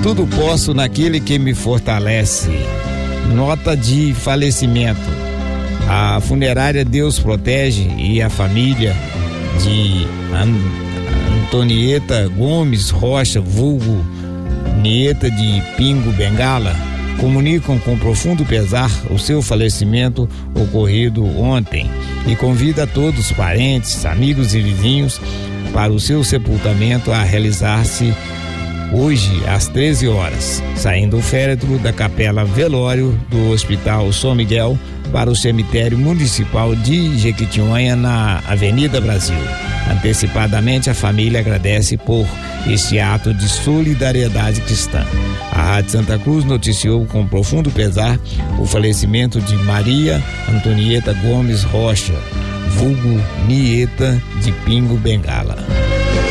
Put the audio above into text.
Tudo posso naquele que me fortalece. Nota de falecimento. A funerária Deus Protege e a família de Antonieta Gomes Rocha, vulgo Nieta de Pingo Bengala, comunicam com profundo pesar o seu falecimento ocorrido ontem e convida todos os parentes, amigos e vizinhos para o seu sepultamento a realizar-se hoje às 13 horas, saindo o féretro da capela velório do Hospital São Miguel para o cemitério municipal de Jequitinhonha, na Avenida Brasil. Antecipadamente, a família agradece por este ato de solidariedade cristã. A Rádio Santa Cruz noticiou com profundo pesar o falecimento de Maria Antonieta Gomes Rocha, vulgo Nieta de Pingo Bengala.